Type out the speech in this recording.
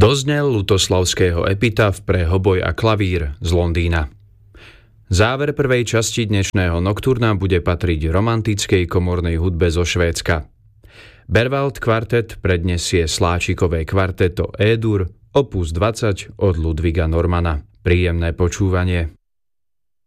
Doznel Lutoslavského epitaf pre hoboj a klavír z Londýna. Záver prvej časti dnešného nokturna bude patriť romantickej komornej hudbe zo Švédska. Berwald kvartet predniesie sláčikové kvarteto E-dur opus 20 od Ludviga Normana. Príjemné počúvanie.